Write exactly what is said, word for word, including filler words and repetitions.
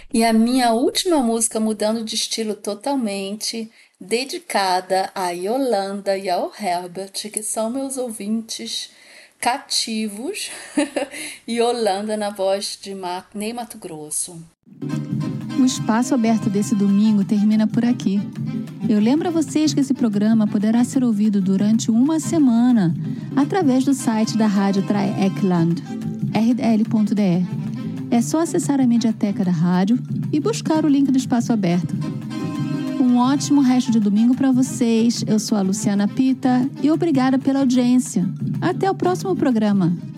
E a minha última música, mudando de estilo totalmente, dedicada a Yolanda e ao Herbert, que são meus ouvintes cativos. Yolanda na voz de Ma- Ney Mato Grosso. O espaço aberto desse domingo termina por aqui. Eu lembro a vocês que esse programa poderá ser ouvido durante uma semana através do site da Rádio Dreieckland, r d l ponto d e. É só acessar a mediateca da rádio e buscar o link do espaço aberto. Um ótimo resto de domingo para vocês. Eu sou a Luciana Pita e obrigada pela audiência. Até o próximo programa.